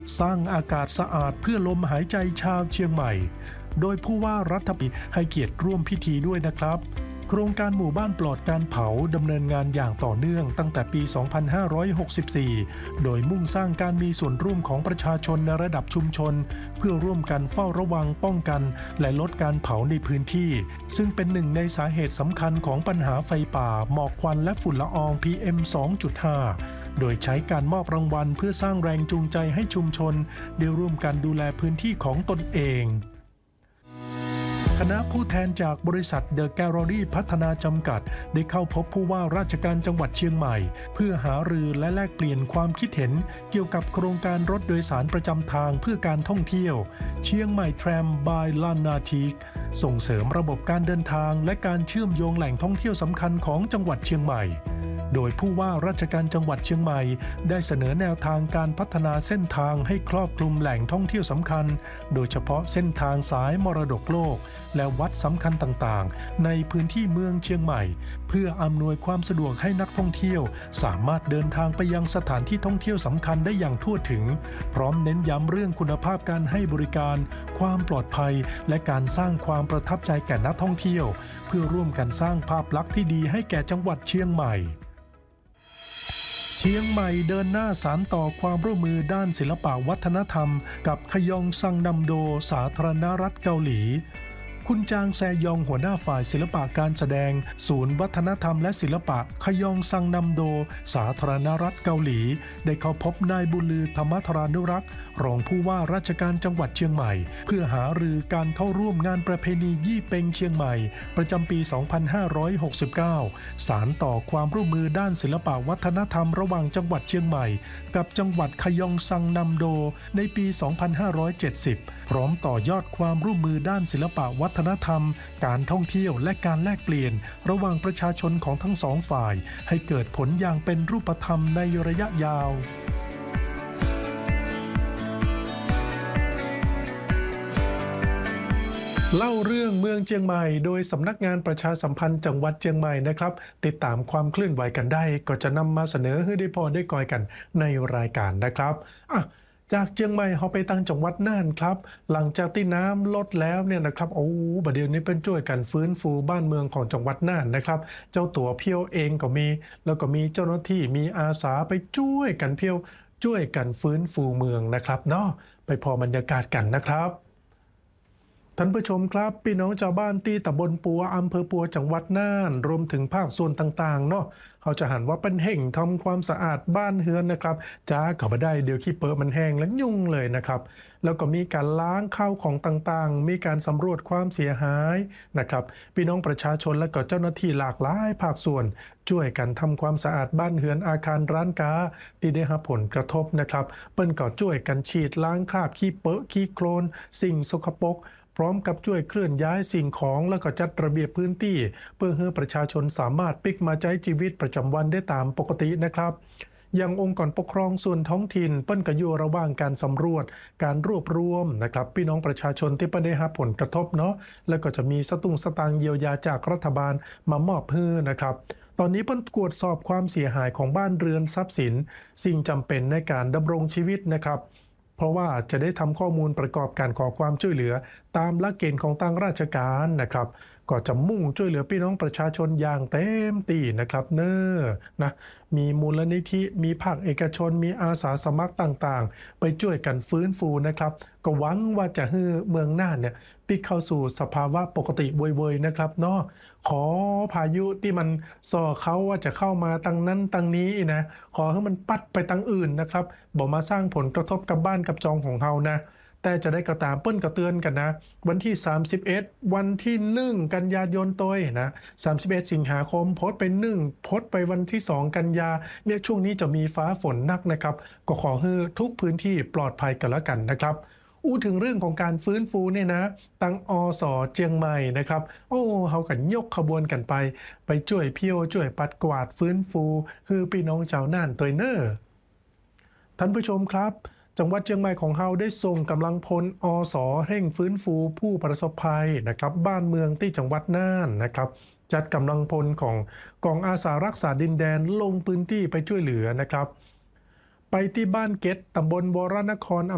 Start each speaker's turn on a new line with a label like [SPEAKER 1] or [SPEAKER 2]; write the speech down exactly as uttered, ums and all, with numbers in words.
[SPEAKER 1] สร้างอากาศสะอาดเพื่อลมหายใจชาวเชียงใหม่โดยผู้ว่ารัฐมนตรีให้เกียรติร่วมพิธีด้วยนะครับโครงการหมู่บ้านปลอดการเผาดำเนินงานอย่างต่อเนื่องตั้งแต่ปี สองพันห้าร้อยหกสิบสี่ โดยมุ่งสร้างการมีส่วนร่วมของประชาชนในระดับชุมชนเพื่อร่วมกันเฝ้าระวังป้องกันและลดการเผาในพื้นที่ซึ่งเป็นหนึ่งในสาเหตุสำคัญของปัญหาไฟป่าหมอกควันและฝุ่นละออง พี เอ็ม สองจุดห้า โดยใช้การมอบรางวัลเพื่อสร้างแรงจูงใจให้ชุมชนได้ร่วมกันดูแลพื้นที่ของตนเองคณะผู้แทนจากบริษัทเดอะแกลเลอรี่พัฒนาจำกัดได้เข้าพบผู้ว่าราชการจังหวัดเชียงใหม่เพื่อหารือและแลกเปลี่ยนความคิดเห็นเกี่ยวกับโครงการรถโดยสารประจำทางเพื่อการท่องเที่ยวเชียงใหม่แทรมบายลานาทีกส่งเสริมระบบการเดินทางและการเชื่อมโยงแหล่งท่องเที่ยวสำคัญของจังหวัดเชียงใหม่โดยผู้ว่าราชการจังหวัดเชียงใหม่ได้เสนอแนวทางการพัฒนาเส้นทางให้ครอบคลุมแหล่งท่องเที่ยวสำคัญโดยเฉพาะเส้นทางสายมรดกโลกและวัดสำคัญต่างๆในพื้นที่เมืองเชียงใหม่เพื่ออำนวยความสะดวกให้นักท่องเที่ยวสามารถเดินทางไปยังสถานที่ท่องเที่ยวสำคัญได้อย่างทั่วถึงพร้อมเน้นย้ำเรื่องคุณภาพการให้บริการความปลอดภัยและการสร้างความประทับใจแก่นักท่องเที่ยวเพื่อร่วมกันสร้างภาพลักษณ์ที่ดีให้แก่จังหวัดเชียงใหม่เชียงใหม่เดินหน้าสานต่อความร่วมมือด้านศิลปวัฒนธรรมกับขยองซังนัมโดสาธารณรัฐเกาหลีคุณจางแซยองหัวหน้าฝ่ายศิลปะการแสดงศูนย์วัฒนธรรมและศิลปะขยองซังนัมโดสาธารณรัฐเกาหลีได้เข้าพบนายบุญลือธรรมธรานุรักษ์รองผู้ว่าราชการจังหวัดเชียงใหม่เพื่อหารือการเข้าร่วมงานประเพณียี่เป็งเชียงใหม่ประจำปี สองพันห้าร้อยหกสิบเก้า สานต่อความร่วมมือด้านศิลปะวัฒนธรรมระหว่างจังหวัดเชียงใหม่กับจังหวัดขยองซังนัมโดในปี สองพันห้าร้อยเจ็ดสิบ พร้อมต่อยอดความร่วมมือด้านศิลปะวัฒนธรรมการท่องเที่ยวและการแลกเปลี่ยนระหว่างประชาชนของทั้งสองฝ่ายให้เกิดผลอย่างเป็นรูปธรรมในระยะยาวเล่าเรื่องเมืองเชียงใหม่โดยสำนักงานประชาสัมพันธ์จังหวัดเชียงใหม่นะครับติดตามความเคลื่อนไหวกันได้ก็จะนำมาเสนอให้ได้พอได้กอยกันในรายการนะครับอ่ะจากเชียงใหม่เขาไปตั้งจังหวัดน่านครับหลังจากที่น้ำลดแล้วเนี่ยนะครับโอ้บัดเดี๋ยวนี้เป็นช่วยกันฟื้นฟูบ้านเมืองของจังหวัดน่านนะครับเจ้าตัวเพียวเองก็มีแล้วก็มีเจ้าหน้าที่มีอาสาไปช่วยกันเพียวช่วยกันฟื้นฟูเมืองนะครับเนาะไปพอบรรยากาศกันนะครับท่านผู้ชมครับพี่น้องชาวบ้านที่ตำบลปัวอำเภอปัวจังหวัดน่านรวมถึงภาคส่วนต่างๆเนาะเขาจะหันว่าเป็นเห่งทำความสะอาดบ้านเฮือนนะครับจ้าเขาไม่ได้เดี๋ยวขี้เปิดมันแห้งและยุ่งเลยนะครับแล้วก็มีการล้างข้าวของต่างๆมีการสำรวจความเสียหายนะครับพี่น้องประชาชนและก็เจ้าหน้าที่หลากหลายภาคส่วนช่วยกันทำความสะอาดบ้านเฮือนอาคารร้านค้าที่ได้รับผลกระทบนะครับเปิ้นก็ช่วยกันฉีดล้างคราบขี้เปอะขี้โคลนสิ่งสกปรกพร้อมกับช่วยเคลื่อนย้ายสิ่งของแล้วก็จัดระเบียบพื้นที่เพื่อให้ประชาชนสามารถปิกมาใช้ชีวิตประจำวันได้ตามปกตินะครับอย่างองค์กรปกครองส่วนท้องถิ่นเปิ้นก็อยู่ระหว่างการสำรวจการรวบรวมนะครับพี่น้องประชาชนที่เปิ้นได้รับผลกระทบเนาะแล้วก็จะมีสตุ้งสตางค์เยียวยาจากรัฐบาลมามอบเพื่อนะครับตอนนี้เปิ้นตรวจสอบความเสียหายของบ้านเรือนทรัพย์สินสิ่งจำเป็นในการดำรงชีวิตนะครับเพราะว่าจะได้ทำข้อมูลประกอบการขอความช่วยเหลือตามหลักเกณฑ์ของทางราชการนะครับก็จะมุ่งช่วยเหลือพี่น้องประชาชนอย่างเต็มที่นะครับเนอนะมีมูลนิธิมีภาคเอกชนมีอาสาสมัครต่างๆไปช่วยกันฟื้นฟูนะครับก็หวังว่าจะให้เมืองน่านเนี่ยปิกเข้าสู่สภาวะปกติเว่ยๆนะครับเนาะขอพายุที่มันส่อเขาว่าจะเข้ามาตังนั้นตังนี้นะขอให้มันปัดไปตังอื่นนะครับบอกมาสร้างผลกระทบกับบ้านกับจองของเรานะแต่จะได้กระตามเปิ้นกระเตือนกันนะวันที่สามสิบเอ็ดวันที่หนึ่งกันยายนตัวนะสามสิบเอ็ดสิงหาคมโพสต์ไปหนึ่งโพสต์ไปวันที่สองกันยาเนี่ยช่วงนี้จะมีฟ้าฝนหนักนะครับก็ขอให้ทุกพื้นที่ปลอดภัยกันแล้วกันนะครับอู้ถึงเรื่องของการฟื้นฟูเนี่ยนะตั้งอสเจียงใหม่นะครับโอ้เขากันยกขบวนกันไปไปช่วยเพียวช่วยปัดกวาดฟื้นฟูคือพี่น้องชาวน่านตัวเนอร์ท่านผู้ชมครับจังหวัดเชียงใหม่ของเราได้ส่งกำลังพลอสเร่งฟื้นฟูผู้ประสบภัยนะครับบ้านเมืองที่จังหวัดน่านนะครับจัดกำลังพลของกองอาสารักษาดินแดนลงพื้นที่ไปช่วยเหลือนะครับไปที่บ้านเก็ตตำบลวรนคร